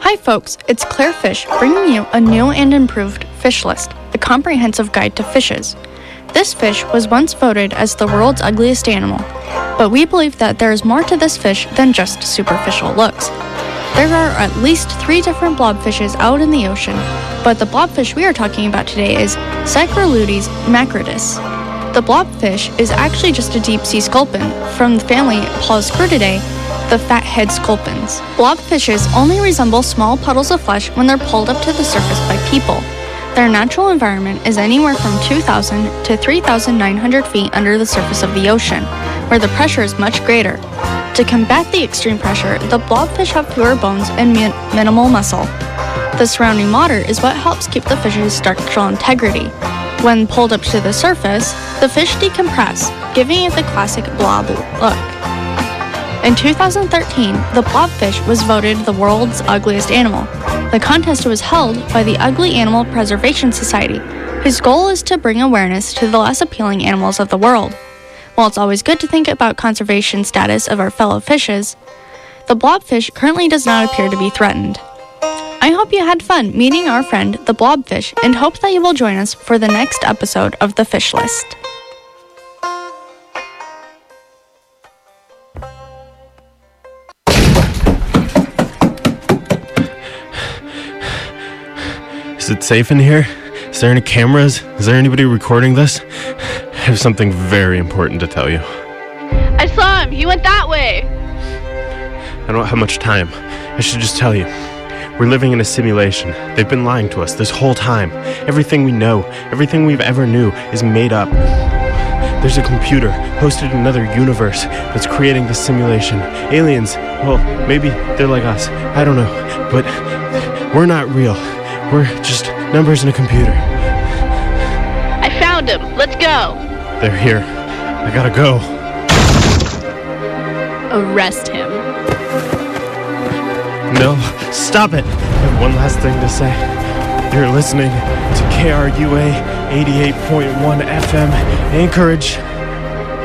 Hi folks, it's Claire Fish bringing you a new and improved fish list, a comprehensive guide to fishes. This fish was once voted as the world's ugliest animal, but we believe that there is more to this fish than just superficial looks. There are at least 3 different blobfishes out in the ocean, but the blobfish we are talking about today is Cycroludes macrodus. The blobfish is actually just a deep-sea sculpin from the family Polyskirtidae, the fathead sculpins. Blobfishes only resemble small puddles of flesh when they're pulled up to the surface by people. Their natural environment is anywhere from 2,000 to 3,900 feet under the surface of the ocean, where the pressure is much greater. To combat the extreme pressure, the blobfish have fewer bones and minimal muscle. The surrounding water is what helps keep the fish's structural integrity. When pulled up to the surface, the fish decompress, giving it the classic blob look. In 2013, the blobfish was voted the world's ugliest animal. The contest was held by the Ugly Animal Preservation Society, whose goal is to bring awareness to the less appealing animals of the world. While it's always good to think about conservation status of our fellow fishes, the blobfish currently does not appear to be threatened. I hope you had fun meeting our friend, the blobfish, and hope that you will join us for the next episode of the Fish List. Is it safe in here? Is there any cameras? Is there anybody recording this? I have something very important to tell you. I saw him. He went that way. I don't have much time. I should just tell you. We're living in a simulation. They've been lying to us this whole time. Everything we know, everything we've ever knew is made up. There's a computer hosted in another universe that's creating this simulation. Aliens, well, maybe they're like us. I don't know. But we're not real. We're just numbers in a computer. I found him. Let's go. They're here. I gotta go. Arrest him. No, stop it. I have one last thing to say. You're listening to KRUA 88.1 FM, Anchorage.